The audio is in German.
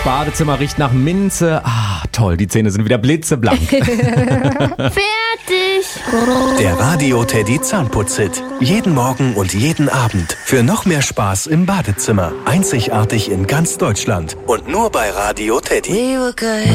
Badezimmer riecht nach Minze. Ah, toll, die Zähne sind wieder blitzeblank. Fertig. Der Radio Teddy Zahnputz-Hit. Jeden Morgen und jeden Abend. Für noch mehr Spaß im Badezimmer. Einzigartig in ganz Deutschland. Und nur bei Radio Teddy.